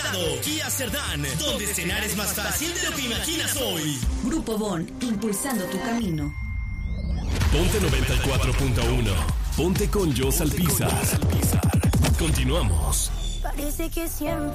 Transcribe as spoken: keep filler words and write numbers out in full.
presentado Kia Cerdán, donde cenar es más fácil de lo que imaginas hoy. Grupo Bon, impulsando tu camino. Ponte noventa y cuatro punto uno. Ponte con Jos Alpizar. Continuamos. Parece que siempre